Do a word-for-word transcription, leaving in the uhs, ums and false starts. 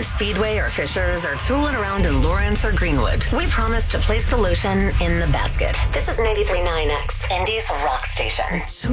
Speedway or Fishers or tooling around in Lawrence or Greenwood, we promise to place the lotion in the basket. This is ninety-three point nine X, Indy's rock station.